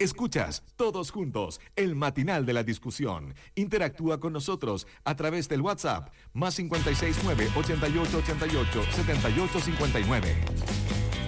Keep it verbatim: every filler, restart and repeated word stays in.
Escuchas Todos Juntos, el matinal de la discusión. Interactúa con nosotros a través del WhatsApp más cinco seis nueve, ocho ocho ocho ocho, siete ocho cinco nueve.